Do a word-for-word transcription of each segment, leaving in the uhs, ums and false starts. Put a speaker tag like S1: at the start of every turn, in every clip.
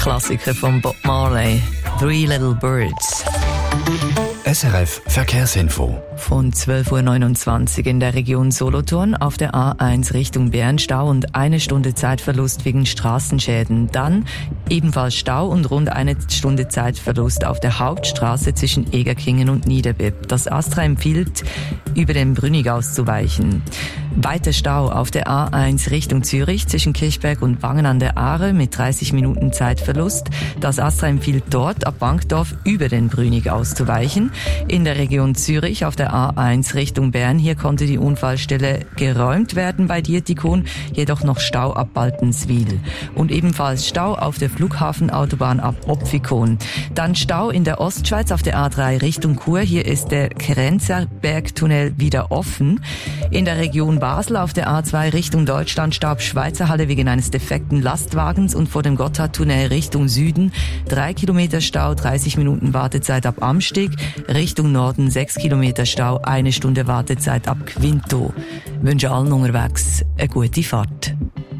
S1: Klassiker von Bob Marley, Three Little Birds.
S2: S R F Verkehrsinfo.
S1: Von zwölf Uhr neunundzwanzig in der Region Solothurn auf der A eins Richtung Bern Stau und eine Stunde Zeitverlust wegen Straßenschäden. Dann ebenfalls Stau und rund eine Stunde Zeitverlust auf der Hauptstraße zwischen Egerkingen und Niederbipp. Das Astra empfiehlt, über den Brünig auszuweichen. Weiter Stau auf der A eins Richtung Zürich zwischen Kirchberg und Wangen an der Aare mit dreißig Minuten Zeitverlust. Das Astra empfiehlt dort ab Bankdorf über den Brünig auszuweichen. In der Region Zürich auf der A eins Richtung Bern, hier konnte die Unfallstelle geräumt werden bei Dietikon, jedoch noch Stau ab Baltenswil. Und ebenfalls Stau auf der Flughafenautobahn ab Opfikon. Dann Stau in der Ostschweiz auf der A drei Richtung Chur, hier ist der Krenzerbergtunnel wieder offen. In der Region Basel auf der A zwei Richtung Deutschland Stau ab Schweizer Halle wegen eines defekten Lastwagens und vor dem Gotthardtunnel Richtung Süden drei Kilometer Stau, dreißig Minuten Wartezeit ab Amsteg, Richtung Norden sechs Kilometer Stau, eine Stunde Wartezeit ab Quinto. Ich wünsche allen unterwegs eine gute Fahrt.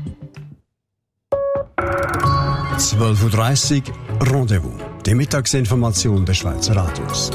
S3: zwölf Uhr dreißig Rendezvous, die Mittagsinformation des Schweizer Radios.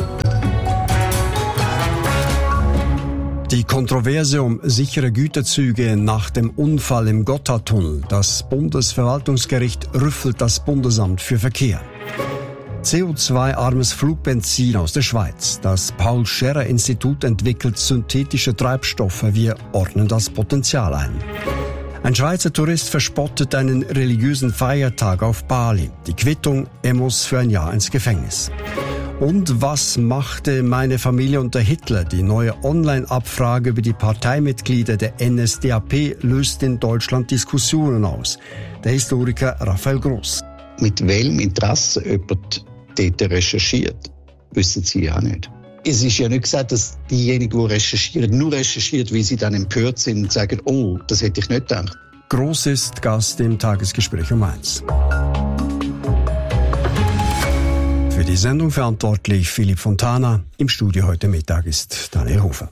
S3: Die Kontroverse um sichere Güterzüge nach dem Unfall im Gotthardtunnel. Das Bundesverwaltungsgericht rüffelt das Bundesamt für Verkehr. C O zwei armes Flugbenzin aus der Schweiz. Das Paul-Scherrer-Institut entwickelt synthetische Treibstoffe. Wir ordnen das Potenzial ein. Ein Schweizer Tourist verspottet einen religiösen Feiertag auf Bali. Die Quittung, er muss für ein Jahr ins Gefängnis. Und was machte meine Familie unter Hitler? Die neue Online-Abfrage über die Parteimitglieder der N S D A P löst in Deutschland Diskussionen aus. Der Historiker Raphael Gross.
S4: Mit welchem Interesse jemand dort recherchiert, wissen Sie ja nicht. Es ist ja nicht gesagt, dass diejenigen, die recherchieren, nur recherchieren, wie sie dann empört sind und sagen, oh, das hätte ich nicht gedacht.
S3: Gross ist Gast im Tagesgespräch um eins. Für die Sendung verantwortlich Philipp Fontana. Im Studio heute Mittag ist Daniel Hofer.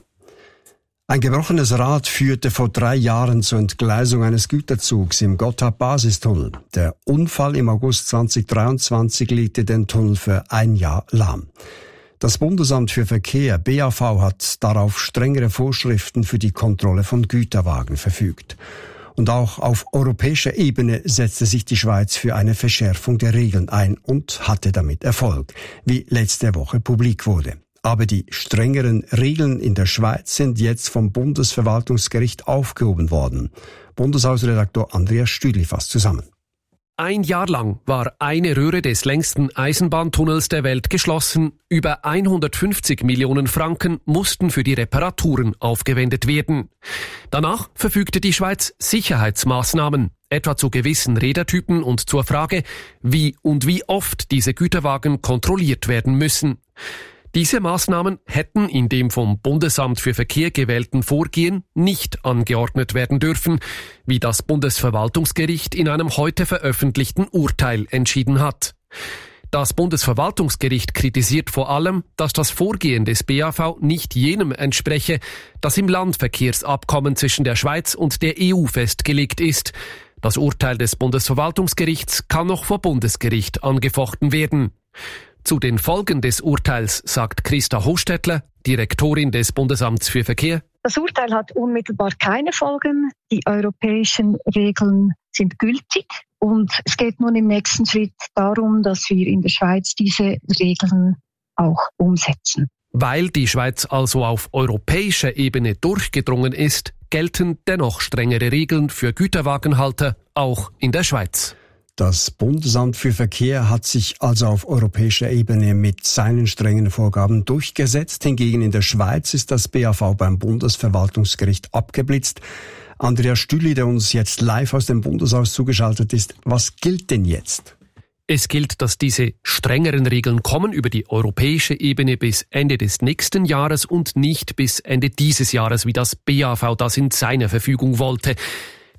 S3: Ein gebrochenes Rad führte vor drei Jahren zur Entgleisung eines Güterzugs im Gotthard-Basistunnel. Der Unfall im August zweitausenddreiundzwanzig legte den Tunnel für ein Jahr lahm. Das Bundesamt für Verkehr, B A V, hat darauf strengere Vorschriften für die Kontrolle von Güterwagen verfügt. Und auch auf europäischer Ebene setzte sich die Schweiz für eine Verschärfung der Regeln ein und hatte damit Erfolg, wie letzte Woche publik wurde. Aber die strengeren Regeln in der Schweiz sind jetzt vom Bundesverwaltungsgericht aufgehoben worden. Bundeshausredaktor Andreas Stüdli fasst zusammen.
S5: Ein Jahr lang war eine Röhre des längsten Eisenbahntunnels der Welt geschlossen. Über hundertfünfzig Millionen Franken mussten für die Reparaturen aufgewendet werden. Danach verfügte die Schweiz Sicherheitsmaßnahmen, etwa zu gewissen Rädertypen und zur Frage, wie und wie oft diese Güterwagen kontrolliert werden müssen. Diese Maßnahmen hätten in dem vom Bundesamt für Verkehr gewählten Vorgehen nicht angeordnet werden dürfen, wie das Bundesverwaltungsgericht in einem heute veröffentlichten Urteil entschieden hat. Das Bundesverwaltungsgericht kritisiert vor allem, dass das Vorgehen des B A V nicht jenem entspreche, das im Landverkehrsabkommen zwischen der Schweiz und der E U festgelegt ist. Das Urteil des Bundesverwaltungsgerichts kann noch vor Bundesgericht angefochten werden. Zu den Folgen des Urteils sagt Christa Hostetler, Direktorin des Bundesamts für Verkehr.
S6: Das Urteil hat unmittelbar keine Folgen. Die europäischen Regeln sind gültig. Und es geht nun im nächsten Schritt darum, dass wir in der Schweiz diese Regeln auch umsetzen.
S5: Weil die Schweiz also auf europäischer Ebene durchgedrungen ist, gelten dennoch strengere Regeln für Güterwagenhalter, auch in der Schweiz.
S3: Das Bundesamt für Verkehr hat sich also auf europäischer Ebene mit seinen strengen Vorgaben durchgesetzt. Hingegen in der Schweiz ist das B A V beim Bundesverwaltungsgericht abgeblitzt. Andreas Stühli, der uns jetzt live aus dem Bundeshaus zugeschaltet ist, was gilt denn jetzt?
S5: Es gilt, dass diese strengeren Regeln kommen über die europäische Ebene bis Ende des nächsten Jahres und nicht bis Ende dieses Jahres, wie das B A V das in seiner Verfügung wollte.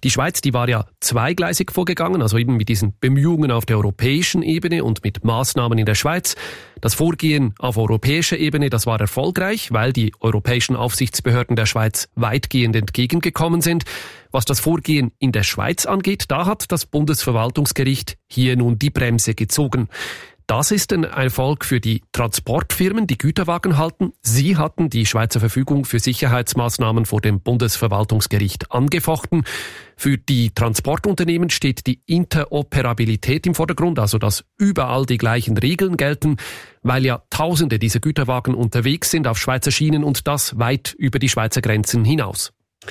S5: Die Schweiz, die war ja zweigleisig vorgegangen, also eben mit diesen Bemühungen auf der europäischen Ebene und mit Maßnahmen in der Schweiz. Das Vorgehen auf europäischer Ebene, das war erfolgreich, weil die europäischen Aufsichtsbehörden der Schweiz weitgehend entgegengekommen sind. Was das Vorgehen in der Schweiz angeht, da hat das Bundesverwaltungsgericht hier nun die Bremse gezogen. Das ist ein Erfolg für die Transportfirmen, die Güterwagen halten. Sie hatten die Schweizer Verfügung für Sicherheitsmaßnahmen vor dem Bundesverwaltungsgericht angefochten. Für die Transportunternehmen steht die Interoperabilität im Vordergrund, also dass überall die gleichen Regeln gelten, weil ja Tausende dieser Güterwagen unterwegs sind auf Schweizer Schienen und das weit über die Schweizer Grenzen hinaus.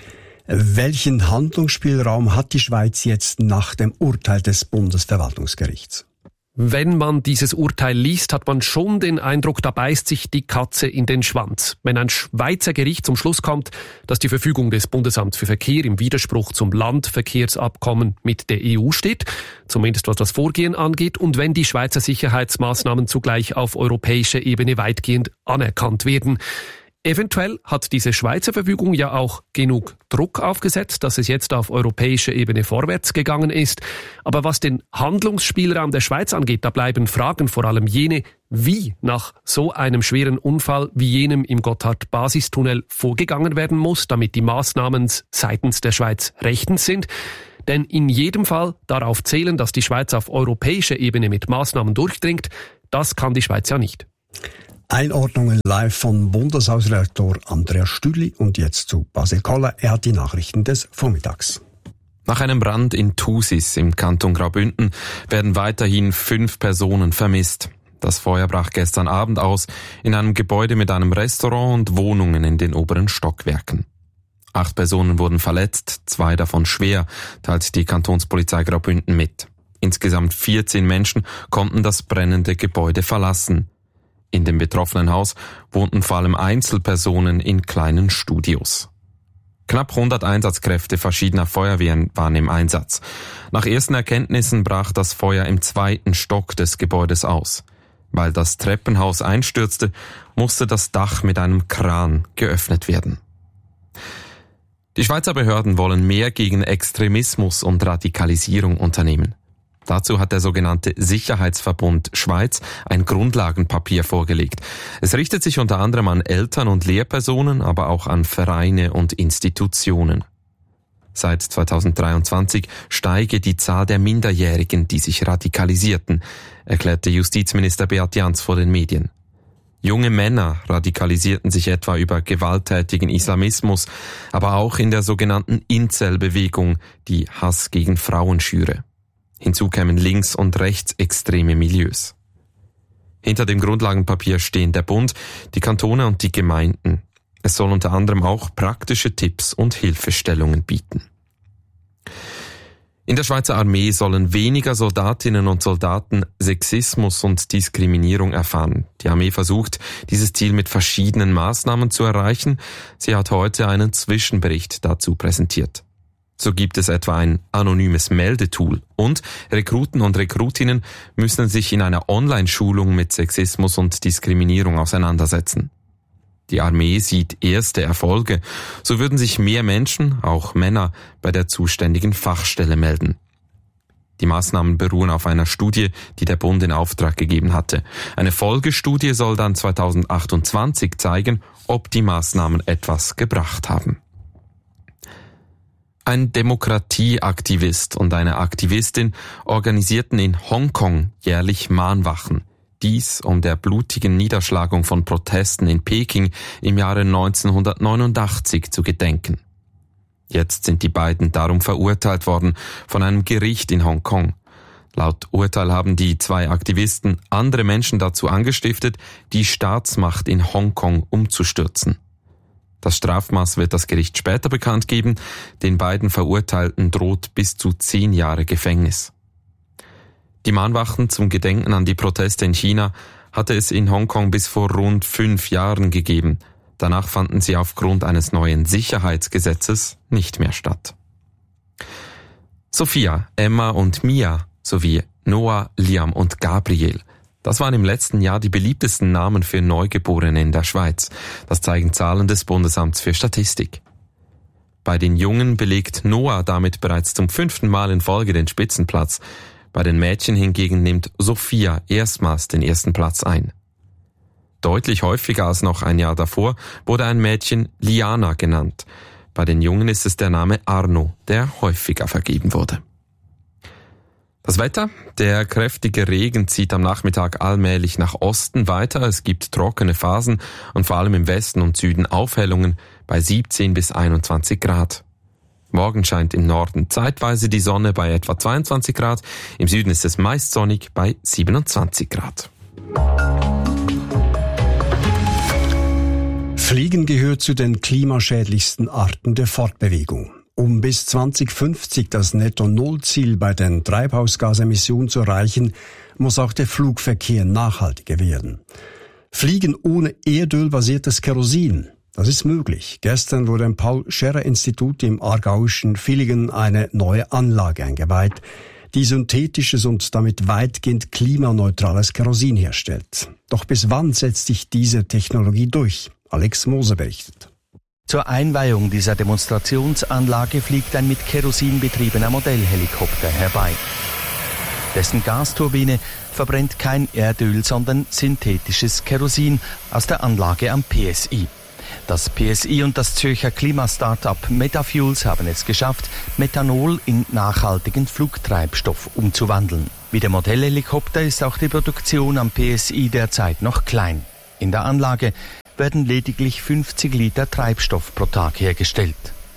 S3: Welchen Handlungsspielraum hat die Schweiz jetzt nach dem Urteil des Bundesverwaltungsgerichts?
S5: Wenn man dieses Urteil liest, hat man schon den Eindruck, da beißt sich die Katze in den Schwanz. Wenn ein Schweizer Gericht zum Schluss kommt, dass die Verfügung des Bundesamts für Verkehr im Widerspruch zum Landverkehrsabkommen mit der E U steht, zumindest was das Vorgehen angeht, und wenn die Schweizer Sicherheitsmaßnahmen zugleich auf europäischer Ebene weitgehend anerkannt werden. Eventuell hat diese Schweizer Verfügung ja auch genug Druck aufgesetzt, dass es jetzt auf europäischer Ebene vorwärts gegangen ist. Aber was den Handlungsspielraum der Schweiz angeht, da bleiben Fragen, vor allem jene, wie nach so einem schweren Unfall wie jenem im Gotthard-Basistunnel vorgegangen werden muss, damit die Maßnahmen seitens der Schweiz rechtens sind. Denn in jedem Fall darauf zählen, dass die Schweiz auf europäischer Ebene mit Maßnahmen durchdringt, das kann die Schweiz ja nicht.
S3: Einordnungen live von Bundeshausredaktor Andreas Stüdli und jetzt zu Basil Koller. Er hat die Nachrichten des Vormittags.
S7: Nach einem Brand in Thusis im Kanton Graubünden werden weiterhin fünf Personen vermisst. Das Feuer brach gestern Abend aus in einem Gebäude mit einem Restaurant und Wohnungen in den oberen Stockwerken. Acht Personen wurden verletzt, zwei davon schwer, teilt die Kantonspolizei Graubünden mit. Insgesamt vierzehn Menschen konnten das brennende Gebäude verlassen. In dem betroffenen Haus wohnten vor allem Einzelpersonen in kleinen Studios. Knapp hundert Einsatzkräfte verschiedener Feuerwehren waren im Einsatz. Nach ersten Erkenntnissen brach das Feuer im zweiten Stock des Gebäudes aus. Weil das Treppenhaus einstürzte, musste das Dach mit einem Kran geöffnet werden. Die Schweizer Behörden wollen mehr gegen Extremismus und Radikalisierung unternehmen. Dazu hat der sogenannte Sicherheitsverbund Schweiz ein Grundlagenpapier vorgelegt. Es richtet sich unter anderem an Eltern und Lehrpersonen, aber auch an Vereine und Institutionen. Seit zweitausenddreiundzwanzig steige die Zahl der Minderjährigen, die sich radikalisierten, erklärte Justizminister Beat Jans vor den Medien. Junge Männer radikalisierten sich etwa über gewalttätigen Islamismus, aber auch in der sogenannten Incel-Bewegung, die Hass gegen Frauen schüre. Hinzu kämen links- und rechtsextreme Milieus. Hinter dem Grundlagenpapier stehen der Bund, die Kantone und die Gemeinden. Es soll unter anderem auch praktische Tipps und Hilfestellungen bieten. In der Schweizer Armee sollen weniger Soldatinnen und Soldaten Sexismus und Diskriminierung erfahren. Die Armee versucht, dieses Ziel mit verschiedenen Maßnahmen zu erreichen. Sie hat heute einen Zwischenbericht dazu präsentiert. So gibt es etwa ein anonymes Meldetool und Rekruten und Rekrutinnen müssen sich in einer Online-Schulung mit Sexismus und Diskriminierung auseinandersetzen. Die Armee sieht erste Erfolge. So würden sich mehr Menschen, auch Männer, bei der zuständigen Fachstelle melden. Die Maßnahmen beruhen auf einer Studie, die der Bund in Auftrag gegeben hatte. Eine Folgestudie soll dann zweitausendachtundzwanzig zeigen, ob die Maßnahmen etwas gebracht haben. Ein Demokratieaktivist und eine Aktivistin organisierten in Hongkong jährlich Mahnwachen. Dies um der blutigen Niederschlagung von Protesten in Peking im Jahre neunzehnhundertneunundachtzig zu gedenken. Jetzt sind die beiden darum verurteilt worden von einem Gericht in Hongkong. Laut Urteil haben die zwei Aktivisten andere Menschen dazu angestiftet, die Staatsmacht in Hongkong umzustürzen. Das Strafmaß wird das Gericht später bekannt geben. Den beiden Verurteilten droht bis zu zehn Jahre Gefängnis. Die Mahnwachen zum Gedenken an die Proteste in China hatte es in Hongkong bis vor rund fünf Jahren gegeben. Danach fanden sie aufgrund eines neuen Sicherheitsgesetzes nicht mehr statt. Sophia, Emma und Mia sowie Noah, Liam und Gabriel. Das waren im letzten Jahr die beliebtesten Namen für Neugeborene in der Schweiz. Das zeigen Zahlen des Bundesamts für Statistik. Bei den Jungen belegt Noah damit bereits zum fünften Mal in Folge den Spitzenplatz. Bei den Mädchen hingegen nimmt Sophia erstmals den ersten Platz ein. Deutlich häufiger als noch ein Jahr davor wurde ein Mädchen Liana genannt. Bei den Jungen ist es der Name Arno, der häufiger vergeben wurde. Das Wetter? Der kräftige Regen zieht am Nachmittag allmählich nach Osten weiter. Es gibt trockene Phasen und vor allem im Westen und Süden Aufhellungen bei siebzehn bis einundzwanzig Grad. Morgen scheint im Norden zeitweise die Sonne bei etwa zweiundzwanzig Grad. Im Süden ist es meist sonnig bei siebenundzwanzig Grad.
S3: Fliegen gehört zu den klimaschädlichsten Arten der Fortbewegung. Um bis zwanzig fünfzig das Netto-Null-Ziel bei den Treibhausgasemissionen zu erreichen, muss auch der Flugverkehr nachhaltiger werden. Fliegen ohne erdölbasiertes Kerosin, das ist möglich. Gestern wurde im Paul-Scherrer-Institut im aargauischen Villingen eine neue Anlage eingeweiht, die synthetisches und damit weitgehend klimaneutrales Kerosin herstellt. Doch bis wann setzt sich diese Technologie durch? Alex Moser berichtet.
S8: Zur Einweihung dieser Demonstrationsanlage fliegt ein mit Kerosin betriebener Modellhelikopter herbei. Dessen Gasturbine verbrennt kein Erdöl, sondern synthetisches Kerosin aus der Anlage am P S I. Das P S I und das Zürcher Klimastartup Metafuels haben es geschafft, Methanol in nachhaltigen Flugtreibstoff umzuwandeln. Wie der Modellhelikopter ist auch die Produktion am P S I derzeit noch klein. In der Anlage werden lediglich fünfzig Liter Treibstoff pro Tag hergestellt.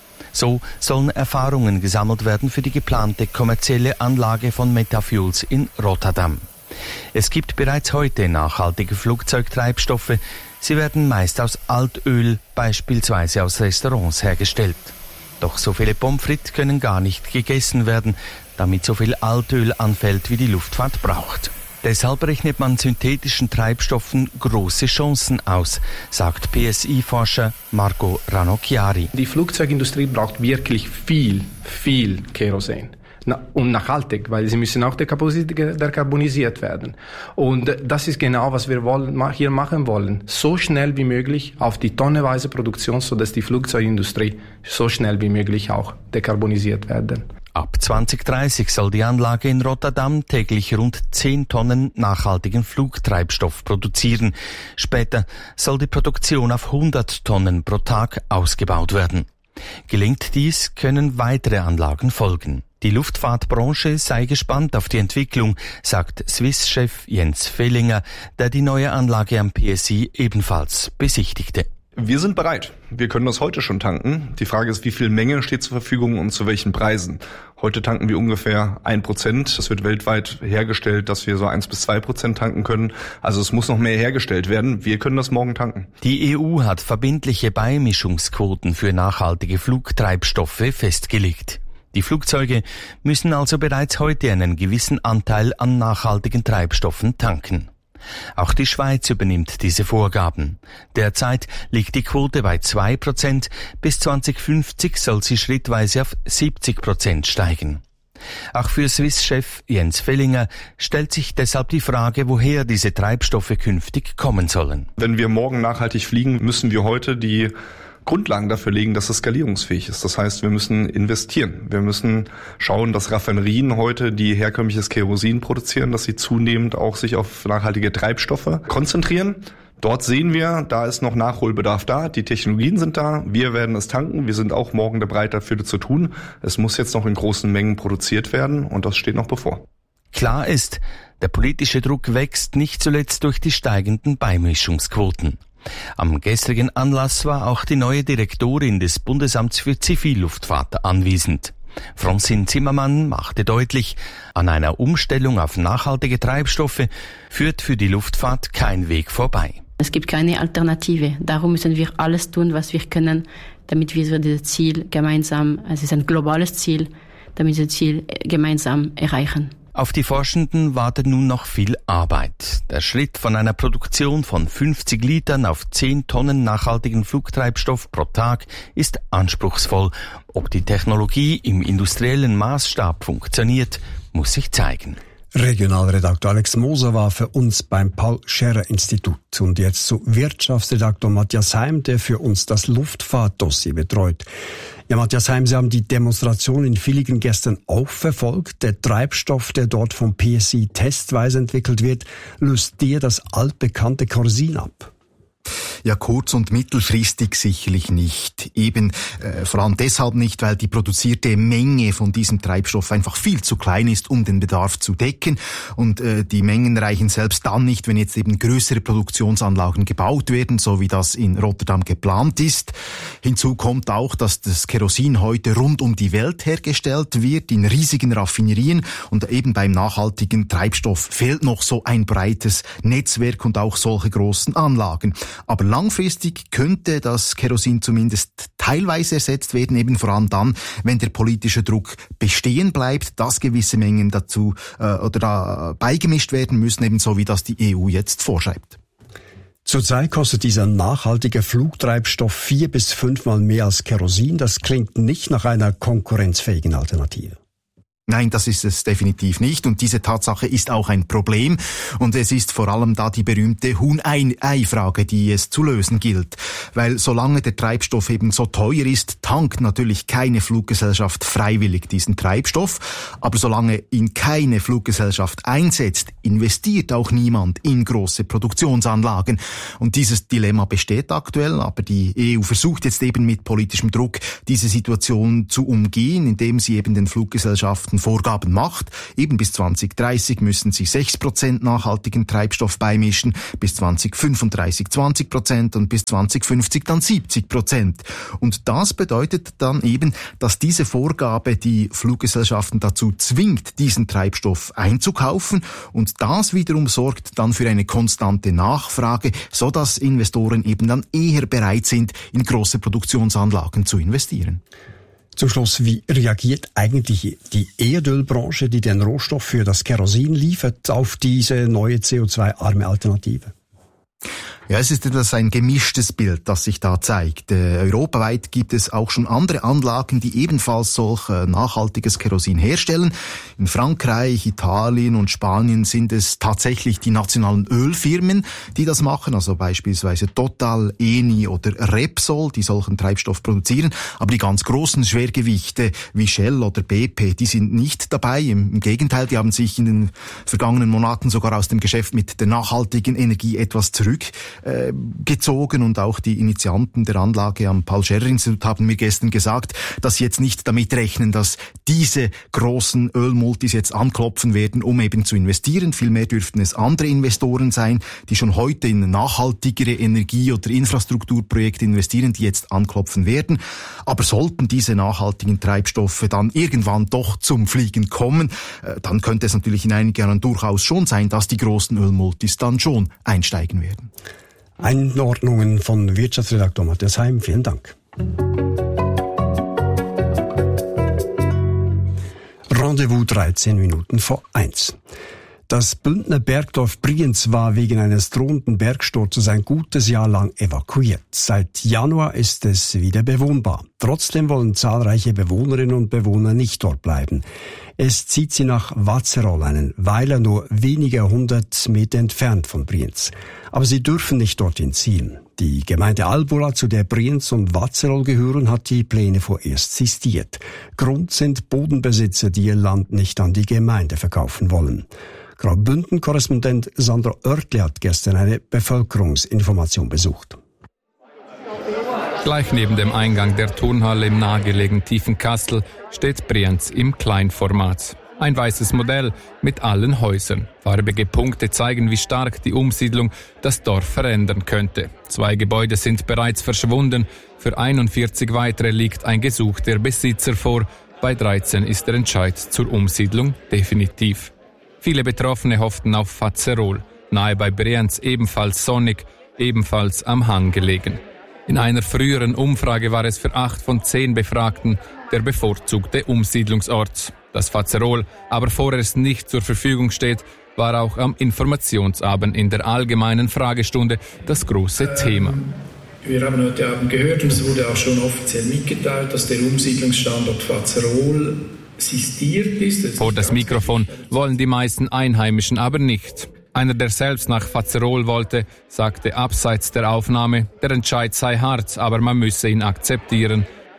S8: So sollen Erfahrungen gesammelt werden für die geplante kommerzielle Anlage von Metafuels in Rotterdam. Es gibt bereits heute nachhaltige Flugzeugtreibstoffe. Sie werden meist aus Altöl, beispielsweise aus Restaurants, hergestellt. Doch so viele Pommes frites können gar nicht gegessen werden, damit so viel Altöl anfällt, wie die Luftfahrt braucht. Deshalb rechnet man synthetischen Treibstoffen große Chancen aus, sagt P S I-Forscher Marco Ranocchiari.
S9: Die Flugzeugindustrie braucht wirklich viel, viel Kerosin. Und nachhaltig, weil sie müssen auch dekarbonisiert werden. Und das ist genau, was wir wollen, hier machen wollen. So schnell wie möglich auf die tonneweise Produktion, sodass die Flugzeugindustrie so schnell wie möglich auch dekarbonisiert werden.
S8: Ab zwanzig dreißig soll die Anlage in Rotterdam täglich rund zehn Tonnen nachhaltigen Flugtreibstoff produzieren. Später soll die Produktion auf hundert Tonnen pro Tag ausgebaut werden. Gelingt dies, können weitere Anlagen folgen. Die Luftfahrtbranche sei gespannt auf die Entwicklung, sagt Swiss-Chef Jens Fellinger, der die neue Anlage am P S I ebenfalls besichtigte.
S10: Wir sind bereit. Wir können das heute schon tanken. Die Frage ist, wie viel Menge steht zur Verfügung und zu welchen Preisen. Heute tanken wir ungefähr ein Prozent. Es wird weltweit hergestellt, dass wir so eins bis zwei Prozent tanken können. Also es muss noch mehr hergestellt werden. Wir können das morgen tanken.
S8: Die E U hat verbindliche Beimischungsquoten für nachhaltige Flugtreibstoffe festgelegt. Die Flugzeuge müssen also bereits heute einen gewissen Anteil an nachhaltigen Treibstoffen tanken. Auch die Schweiz übernimmt diese Vorgaben. Derzeit liegt die Quote bei zwei Prozent. Bis zwanzig fünfzig soll sie schrittweise auf siebzig Prozent steigen. Auch für Swiss-Chef Jens Fellinger stellt sich deshalb die Frage, woher diese Treibstoffe künftig kommen sollen.
S10: Wenn wir morgen nachhaltig fliegen, müssen wir heute die Grundlagen dafür legen, dass es skalierungsfähig ist. Das heißt, wir müssen investieren. Wir müssen schauen, dass Raffinerien heute, die herkömmliches Kerosin produzieren, dass sie zunehmend auch sich auf nachhaltige Treibstoffe konzentrieren. Dort sehen wir, da ist noch Nachholbedarf da. Die Technologien sind da. Wir werden es tanken. Wir sind auch morgen bereit dafür zu tun. Es muss jetzt noch in großen Mengen produziert werden und das steht noch bevor.
S8: Klar ist, der politische Druck wächst nicht zuletzt durch die steigenden Beimischungsquoten. Am gestrigen Anlass war auch die neue Direktorin des Bundesamts für Zivilluftfahrt anwesend. Francine Zimmermann machte deutlich, an einer Umstellung auf nachhaltige Treibstoffe führt für die Luftfahrt kein Weg vorbei.
S11: Es gibt keine Alternative. Darum müssen wir alles tun, was wir können, damit wir dieses Ziel gemeinsam, es ist ein globales Ziel, damit wir das Ziel gemeinsam erreichen.
S8: Auf die Forschenden wartet nun noch viel Arbeit. Der Schritt von einer Produktion von fünfzig Litern auf zehn Tonnen nachhaltigen Flugtreibstoff pro Tag ist anspruchsvoll. Ob die Technologie im industriellen Maßstab funktioniert, muss sich zeigen.
S3: Regionalredaktor Alex Moser war für uns beim Paul-Scherrer-Institut. Und jetzt zu Wirtschaftsredaktor Matthias Heim, der für uns das Luftfahrtdossier betreut. Ja, Matthias Heim, Sie haben die Demonstration in Villigen gestern auch verfolgt. Der Treibstoff, der dort vom P S I testweise entwickelt wird, löst der das altbekannte Kerosin ab?
S12: Ja, kurz- und mittelfristig sicherlich nicht. Eben äh, vor allem deshalb nicht, weil die produzierte Menge von diesem Treibstoff einfach viel zu klein ist, um den Bedarf zu decken. Und äh, die Mengen reichen selbst dann nicht, wenn jetzt eben größere Produktionsanlagen gebaut werden, so wie das in Rotterdam geplant ist. Hinzu kommt auch, dass das Kerosin heute rund um die Welt hergestellt wird, in riesigen Raffinerien. Und eben beim nachhaltigen Treibstoff fehlt noch so ein breites Netzwerk und auch solche großen Anlagen. Aber langfristig könnte das Kerosin zumindest teilweise ersetzt werden, eben vor allem dann, wenn der politische Druck bestehen bleibt, dass gewisse Mengen dazu äh, oder da beigemischt werden müssen, ebenso wie das die E U jetzt vorschreibt.
S3: Zurzeit kostet dieser nachhaltige Flugtreibstoff vier bis fünfmal mehr als Kerosin. Das klingt nicht nach einer konkurrenzfähigen Alternative.
S12: Nein, das ist es definitiv nicht. Und diese Tatsache ist auch ein Problem. Und es ist vor allem da die berühmte Huhn-Ei-Frage, die es zu lösen gilt. Weil solange der Treibstoff eben so teuer ist, tankt natürlich keine Fluggesellschaft freiwillig diesen Treibstoff. Aber solange ihn keine Fluggesellschaft einsetzt, investiert auch niemand in große Produktionsanlagen. Und dieses Dilemma besteht aktuell. Aber die E U versucht jetzt eben mit politischem Druck, diese Situation zu umgehen, indem sie eben den Fluggesellschaften Vorgaben macht. Eben bis zwanzig dreißig müssen sie sechs Prozent nachhaltigen Treibstoff beimischen, bis zwanzig fünfunddreißig zwanzig Prozent und bis zwanzig fünfzig dann siebzig Prozent. Und das bedeutet dann eben, dass diese Vorgabe die Fluggesellschaften dazu zwingt, diesen Treibstoff einzukaufen, und das wiederum sorgt dann für eine konstante Nachfrage, sodass Investoren eben dann eher bereit sind, in große Produktionsanlagen zu investieren.
S3: Zum Schluss, wie reagiert eigentlich die Erdölbranche, die den Rohstoff für das Kerosin liefert, auf diese neue C O zwei arme Alternative?
S12: Ja, es ist etwas ein gemischtes Bild, das sich da zeigt. Äh, europaweit gibt es auch schon andere Anlagen, die ebenfalls solch äh, nachhaltiges Kerosin herstellen. In Frankreich, Italien und Spanien sind es tatsächlich die nationalen Ölfirmen, die das machen, also beispielsweise Total, Eni oder Repsol, die solchen Treibstoff produzieren. Aber die ganz großen Schwergewichte wie Shell oder B P, die sind nicht dabei. Im, im Gegenteil, die haben sich in den vergangenen Monaten sogar aus dem Geschäft mit der nachhaltigen Energie etwas zurück gezogen, und auch die Initianten der Anlage am Paul-Scherrer-Institut haben mir gestern gesagt, dass sie jetzt nicht damit rechnen, dass diese großen Ölmultis jetzt anklopfen werden, um eben zu investieren. Vielmehr dürften es andere Investoren sein, die schon heute in nachhaltigere Energie- oder Infrastrukturprojekte investieren, die jetzt anklopfen werden. Aber sollten diese nachhaltigen Treibstoffe dann irgendwann doch zum Fliegen kommen, dann könnte es natürlich in einigen Jahren durchaus schon sein, dass die großen Ölmultis dann schon einsteigen werden.
S3: Einordnungen von Wirtschaftsredaktor Matthias Heim. Vielen Dank. Rendezvous dreizehn Minuten vor eins. Das Bündner Bergdorf Brienz war wegen eines drohenden Bergsturzes ein gutes Jahr lang evakuiert. Seit Januar ist es wieder bewohnbar. Trotzdem wollen zahlreiche Bewohnerinnen und Bewohner nicht dort bleiben. Es zieht sie nach Watzerol, einen Weiler nur wenige hundert Meter entfernt von Brienz. Aber sie dürfen nicht dorthin ziehen. Die Gemeinde Albula, zu der Brienz und Watzerol gehören, hat die Pläne vorerst sistiert. Grund sind Bodenbesitzer, die ihr Land nicht an die Gemeinde verkaufen wollen. Graubünden-Korrespondent Sandra Oertli hat gestern eine Bevölkerungsinformation besucht.
S13: Gleich neben dem Eingang der Turnhalle im nahegelegenen Tiefenkastel steht Brienz im Kleinformat. Ein weißes Modell mit allen Häusern. Farbige Punkte zeigen, wie stark die Umsiedlung das Dorf verändern könnte. Zwei Gebäude sind bereits verschwunden. Für einundvierzig weitere liegt ein Gesuch der Besitzer vor. Bei dreizehn ist der Entscheid zur Umsiedlung definitiv. Viele Betroffene hofften auf Vatzerol, nahe bei Brienz ebenfalls sonnig, ebenfalls am Hang gelegen. In einer früheren Umfrage war es für acht von zehn Befragten der bevorzugte Umsiedlungsort. Dass Vatzerol aber vorerst nicht zur Verfügung steht, war auch am Informationsabend in der allgemeinen Fragestunde das große Thema.
S14: Wir haben heute Abend gehört, und es wurde auch schon offiziell mitgeteilt, dass der Umsiedlungsstandort Vatzerol sistiert ist.
S13: Vor das Mikrofon wollen die meisten Einheimischen aber nicht. Einer, der selbst nach Vatzerol wollte, sagte abseits der Aufnahme, der Entscheid sei hart, aber man müsse ihn akzeptieren.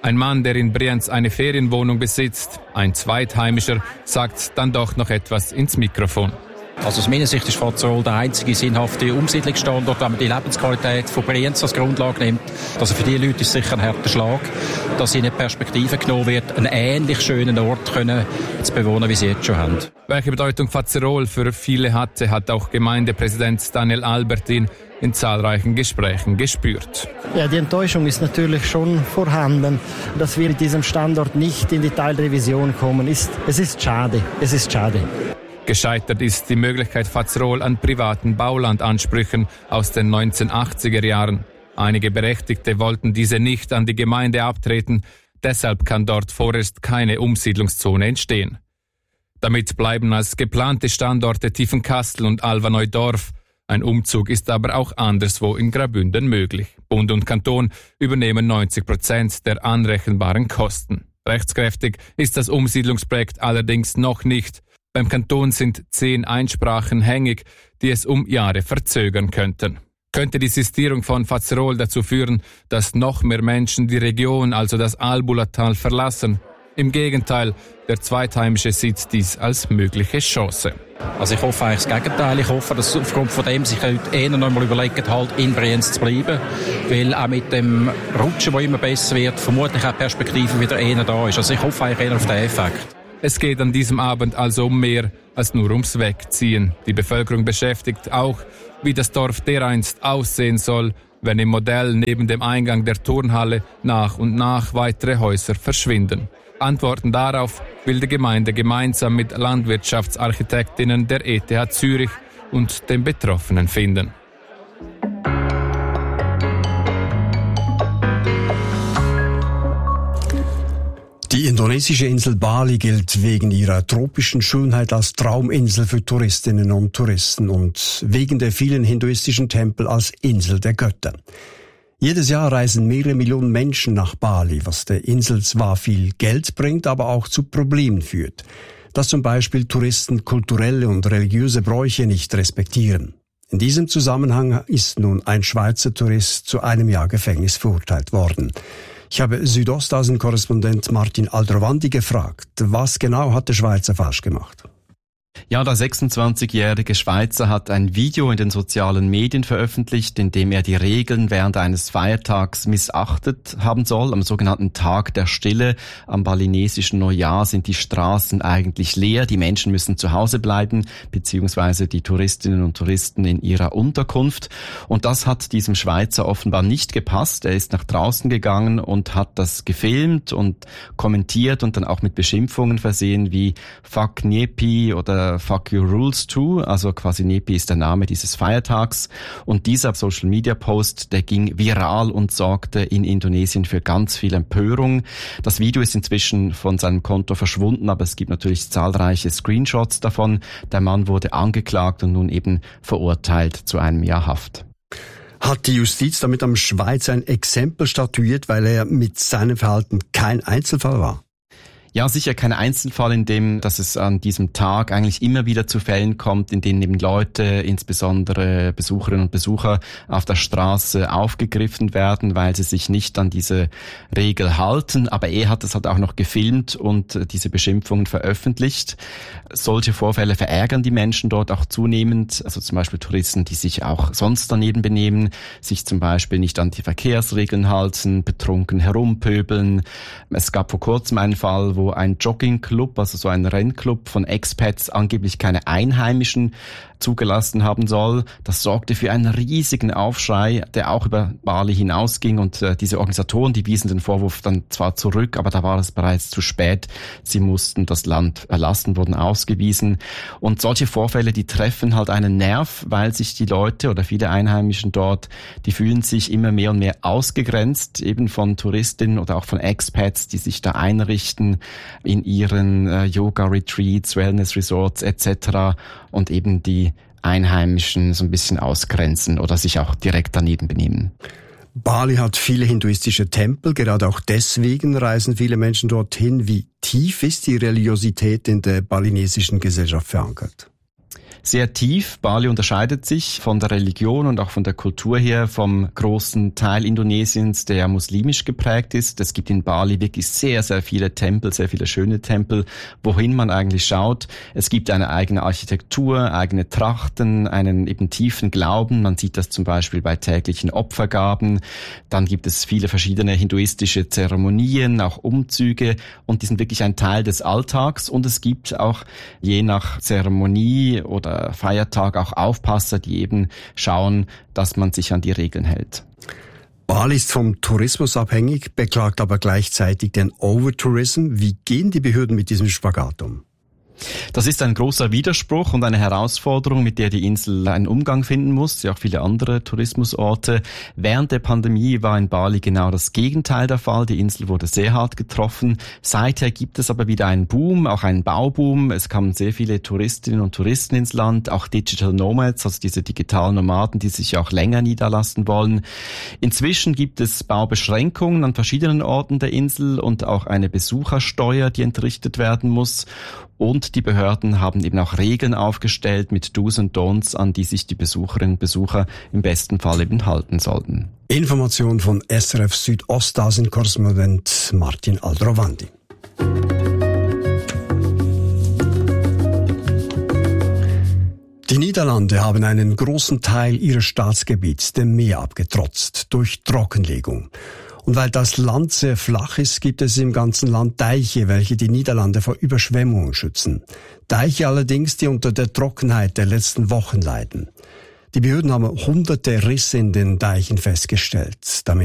S13: Ein Mann, der in Brienz eine Ferienwohnung besitzt, ein Zweitheimischer, sagt dann doch noch etwas ins Mikrofon.
S15: Also aus meiner Sicht ist Fazerol der einzige sinnhafte Umsiedlungsstandort, wenn man die Lebensqualität von Brienz als Grundlage nimmt. Also für die Leute ist es sicher ein harter Schlag, dass ihnen die Perspektive genommen wird, einen ähnlich schönen Ort können zu bewohnen, wie sie jetzt schon haben.
S13: Welche Bedeutung Fazerol für viele hatte, hat auch Gemeindepräsident Daniel Albertin in zahlreichen Gesprächen gespürt.
S16: Ja, die Enttäuschung ist natürlich schon vorhanden, dass wir in diesem Standort nicht in die Teilrevision kommen. Ist, es ist schade, es ist schade.
S13: Gescheitert ist die Möglichkeit Fazerol an privaten Baulandansprüchen aus den neunzehnhundertachtziger Jahren. Einige Berechtigte wollten diese nicht an die Gemeinde abtreten, deshalb kann dort vorerst keine Umsiedlungszone entstehen. Damit bleiben als geplante Standorte Tiefenkastel und Alva-Neudorf. Ein Umzug ist aber auch anderswo in Graubünden möglich. Bund und Kanton übernehmen neunzig Prozent der anrechenbaren Kosten. Rechtskräftig ist das Umsiedlungsprojekt allerdings noch nicht. Beim Kanton sind zehn Einsprachen hängig, die es um Jahre verzögern könnten. Könnte die Sistierung von Fazerol dazu führen, dass noch mehr Menschen die Region, also das Albulatal, verlassen? Im Gegenteil, der Zweitheimische sieht dies als mögliche Chance.
S15: Also ich hoffe eigentlich das Gegenteil. Ich hoffe, dass aufgrund von dem sich Leute eher noch einmal überlegen, halt in Brienz zu bleiben. Weil auch mit dem Rutschen, das immer besser wird, vermutlich auch die Perspektive wieder eher da ist. Also ich hoffe eigentlich eher auf den Effekt.
S13: Es geht an diesem Abend also um mehr als nur ums Wegziehen. Die Bevölkerung beschäftigt auch, wie das Dorf dereinst aussehen soll, wenn im Modell neben dem Eingang der Turnhalle nach und nach weitere Häuser verschwinden. Antworten darauf will die Gemeinde gemeinsam mit Landwirtschaftsarchitektinnen der E T H Zürich und den Betroffenen finden.
S3: Die indonesische Insel Bali gilt wegen ihrer tropischen Schönheit als Trauminsel für Touristinnen und Touristen und wegen der vielen hinduistischen Tempel als Insel der Götter. Jedes Jahr reisen mehrere Millionen Menschen nach Bali, was der Insel zwar viel Geld bringt, aber auch zu Problemen führt. Dass zum Beispiel Touristen kulturelle und religiöse Bräuche nicht respektieren. In diesem Zusammenhang ist nun ein Schweizer Tourist zu einem Jahr Gefängnis verurteilt worden. Ich habe Südostasien-Korrespondent Martin Aldrovandi gefragt, was genau hat der Schweizer falsch gemacht?
S17: Ja, der sechsundzwanzigjährige Schweizer hat ein Video in den sozialen Medien veröffentlicht, in dem er die Regeln während eines Feiertags missachtet haben soll. Am sogenannten Tag der Stille, am balinesischen Neujahr, sind die Straßen eigentlich leer. Die Menschen müssen zu Hause bleiben, beziehungsweise die Touristinnen und Touristen in ihrer Unterkunft. Und das hat diesem Schweizer offenbar nicht gepasst. Er ist nach draußen gegangen und hat das gefilmt und kommentiert und dann auch mit Beschimpfungen versehen wie Fuck Nyepi oder Fuck Your Rules Too, also quasi Nyepi ist der Name dieses Feiertags. Und dieser Social-Media-Post, der ging viral und sorgte in Indonesien für ganz viel Empörung. Das Video ist inzwischen von seinem Konto verschwunden, aber es gibt natürlich zahlreiche Screenshots davon. Der Mann wurde angeklagt und nun eben verurteilt zu einem Jahr Haft.
S3: Hat die Justiz damit am Schweizer ein Exempel statuiert, weil er mit seinem Verhalten kein Einzelfall war?
S17: Ja, sicher kein Einzelfall, in dem, dass es an diesem Tag eigentlich immer wieder zu Fällen kommt, in denen eben Leute, insbesondere Besucherinnen und Besucher, auf der Straße aufgegriffen werden, weil sie sich nicht an diese Regel halten. Aber er hat es halt auch noch gefilmt und diese Beschimpfungen veröffentlicht. Solche Vorfälle verärgern die Menschen dort auch zunehmend. Also zum Beispiel Touristen, die sich auch sonst daneben benehmen, sich zum Beispiel nicht an die Verkehrsregeln halten, betrunken herumpöbeln. Es gab vor kurzem einen Fall, wo ein Joggingclub, also so ein Rennclub von Expats, angeblich keine Einheimischen zugelassen haben soll. Das sorgte für einen riesigen Aufschrei, der auch über Bali hinausging, und äh, diese Organisatoren, die wiesen den Vorwurf dann zwar zurück, aber da war es bereits zu spät. Sie mussten das Land verlassen, wurden ausgewiesen. Und solche Vorfälle, die treffen halt einen Nerv, weil sich die Leute oder viele Einheimischen dort, die fühlen sich immer mehr und mehr ausgegrenzt, eben von Touristinnen oder auch von Expats, die sich da einrichten in ihren äh, Yoga-Retreats, Wellness-Resorts et cetera und eben die Einheimischen so ein bisschen ausgrenzen oder sich auch direkt daneben benehmen.
S3: Bali hat viele hinduistische Tempel, gerade auch deswegen reisen viele Menschen dorthin. Wie tief ist die Religiosität in der balinesischen Gesellschaft verankert?
S17: sehr tief. Bali unterscheidet sich von der Religion und auch von der Kultur her vom großen Teil Indonesiens, der muslimisch geprägt ist. Es gibt in Bali wirklich sehr, sehr viele Tempel, sehr viele schöne Tempel, wohin man eigentlich schaut. Es gibt eine eigene Architektur, eigene Trachten, einen eben tiefen Glauben. Man sieht das zum Beispiel bei täglichen Opfergaben. Dann gibt es viele verschiedene hinduistische Zeremonien, auch Umzüge, und die sind wirklich ein Teil des Alltags. Und es gibt auch je nach Zeremonie oder Feiertag auch Aufpasser, die eben schauen, dass man sich an die Regeln hält.
S3: Bali ist vom Tourismus abhängig, beklagt aber gleichzeitig den Overtourism. Wie gehen die Behörden mit diesem Spagat um?
S17: Das ist ein großer Widerspruch und eine Herausforderung, mit der die Insel einen Umgang finden muss, wie auch viele andere Tourismusorte. Während der Pandemie war in Bali genau das Gegenteil der Fall. Die Insel wurde sehr hart getroffen. Seither gibt es aber wieder einen Boom, auch einen Bauboom. Es kamen sehr viele Touristinnen und Touristen ins Land, auch Digital Nomads, also diese digitalen Nomaden, die sich auch länger niederlassen wollen. Inzwischen gibt es Baubeschränkungen an verschiedenen Orten der Insel und auch eine Besuchersteuer, die entrichtet werden muss. Und die Behörden haben eben auch Regeln aufgestellt mit Do's und Don'ts, an die sich die Besucherinnen und Besucher im besten Fall eben halten sollten.
S3: Information von S R F Südostasien-Korrespondent Martin Aldrovandi. Die Niederlande haben einen großen Teil ihres Staatsgebiets dem Meer abgetrotzt durch Trockenlegung. Und weil das Land sehr flach ist, gibt es im ganzen Land Deiche, welche die Niederlande vor Überschwemmungen schützen. Deiche allerdings, die unter der Trockenheit der letzten Wochen leiden. Die Behörden haben hunderte Risse in den Deichen festgestellt. Damit